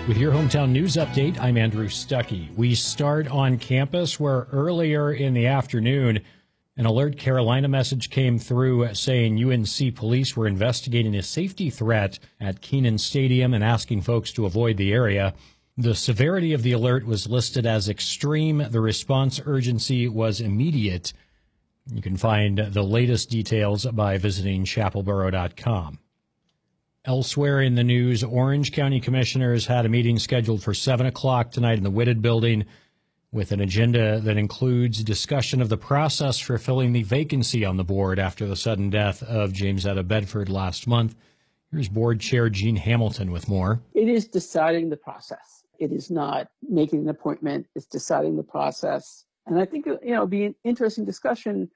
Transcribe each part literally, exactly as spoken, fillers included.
With your hometown news update, I'm Andrew Stuckey. We start on campus where earlier in the afternoon, an Alert Carolina message came through saying U N C police were investigating a safety threat at Kenan Stadium and asking folks to avoid the area. The severity of the alert was listed as extreme. The response urgency was immediate. You can find the latest details by visiting chapel borough dot com. Elsewhere in the news, Orange County commissioners had a meeting scheduled for seven o'clock tonight in the Whitted building with an agenda that includes discussion of the process for filling the vacancy on the board after the sudden death of James Etta Bedford last month. Here's board chair Jean Hamilton with more. It is deciding the process. It is not making an appointment. It's deciding the process. And I think, you know, it'll be an interesting discussion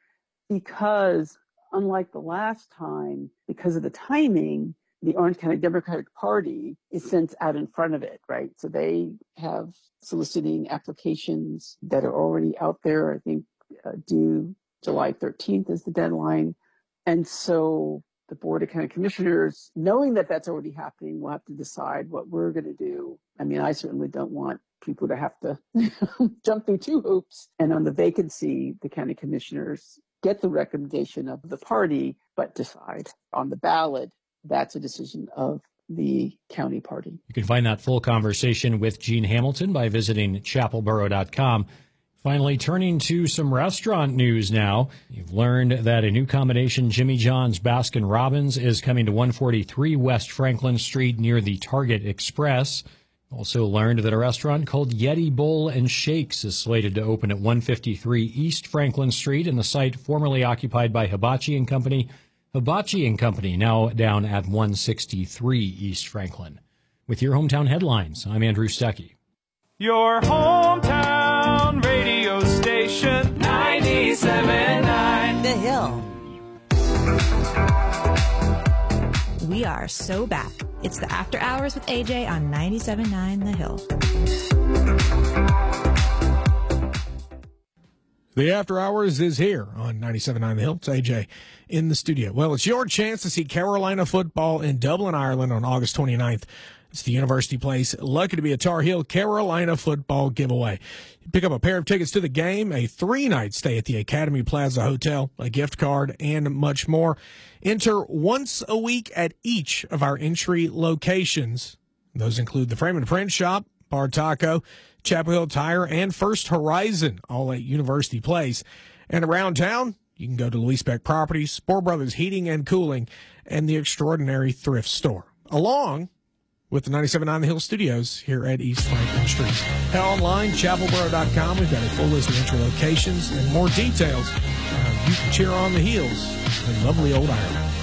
because unlike the last time, because of the timing, the Orange County Democratic Party is since out in front of it, right? So they have soliciting applications that are already out there. I think uh, due July thirteenth is the deadline. And so the Board of County Commissioners, knowing that that's already happening, will have to decide what we're going to do. I mean, I certainly don't want people to have to jump through two hoops. And on the vacancy, the county commissioners get the recommendation of the party, but decide on the ballot. That's a decision of the county party. You can find that full conversation with Jean Hamilton by visiting chapel borough dot com. Finally, turning to some restaurant news now. You've learned that a new combination Jimmy John's Baskin Robbins is coming to one forty-three West Franklin Street near the Target Express. Also learned that a restaurant called Yeti Bowl and Shakes is slated to open at one fifty-three East Franklin Street in the site formerly occupied by Hibachi and Company. Hibachi and Company now down at one sixty-three East Franklin. With your hometown headlines, I'm Andrew Stuckey. Your hometown radio station, ninety-seven point nine The Hill. We are so back. It's the After Hours with A J on ninety-seven point nine The Hill. The After Hours is here on ninety-seven point nine The Hill. It's A J in the studio. Well, it's your chance to see Carolina football in Dublin, Ireland on August twenty-ninth. It's the University Place. Lucky to be a Tar Heel Carolina football giveaway. Pick up a pair of tickets to the game, a three-night stay at the Academy Plaza Hotel, a gift card, and much more. Enter once a week at each of our entry locations. Those include the Frame and Print Shop, Bar Taco, Chapel Hill Tire, and First Horizon, all at University Place. And around town, you can go to Louise Beck Properties, Spore Brothers Heating and Cooling, and the Extraordinary Thrift Store, along with the ninety-seven point nine The Hill Studios here at East Franklin Street. Head online, chapel borough dot com. We've got a full list of entry locations and more details. Uh, you can cheer on the Heels in lovely old Ireland.